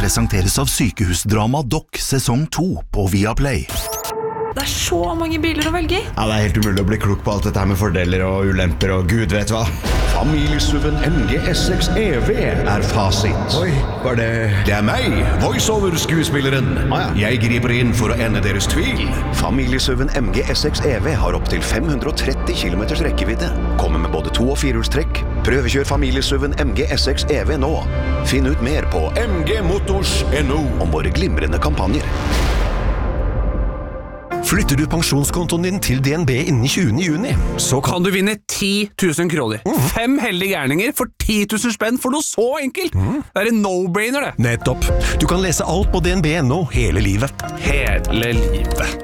presenteres av Sykehusdrama Doc sesong 2 på Viaplay. Det så mange biler å velge i. Ja, det helt umulig å bli klok på alt dette her med fordeler og ulemper og gud vet hva. Familiesuven MG S6 EV fasit. Oi, var det... Det meg, voiceover-skuespilleren. Jeg griper inn for å ende deres tvil. Familiesuven MG S6 EV har opp til 530 km rekkevidde. Kommer med både 2- og 4-hjulstrekk. Prøvekjør familiesuven MG S6 EV nå. Finn ut mer på mgmotors.no om våre glimrende kampanjer. Flytter du pensjonskontoen din til DNB innen 20. juni, så kan du vinne 10 000 kroner. 5 heldige gærninger for 10 000 spenn for noe så enkelt. Det en no-brainer, det. Nettopp. Du kan lese alt på DNB.no hele livet. Hele livet.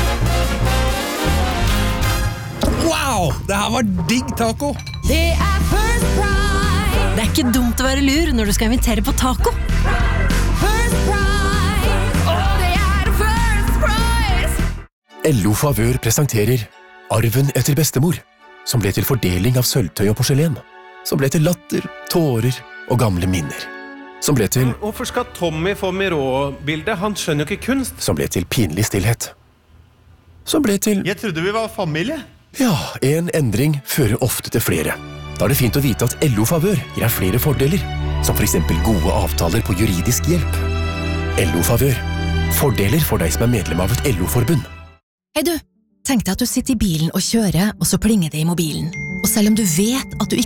Wow, det her var digg taco. Det First Price. Det ikke dumt å være lur når du skal invitere på taco. First Price. Det First Price. LO Favør presenterer Arven etter bestemor, som ble til fordeling av sølvtøy og porselen, som ble til latter, tårer og gamle minner, som ble til... Hvorfor skal Tommy få Miró-bildet? Han skjønner jo ikke kunst. Som ble til pinlig stillhet. Som ble til... Jeg trodde vi var familie. Ja, en endring fører ofte til flere. Da det fint å vite at LO Favør gir deg flere fordeler, som for eksempel gode avtaler på juridisk hjelp. LO Favør. Fordeler for deg som medlem av et LO-forbund. Hei du, tenk deg at du sitter i bilen og kjører, og så plinger det i mobilen. Og selv om du vet at du ikke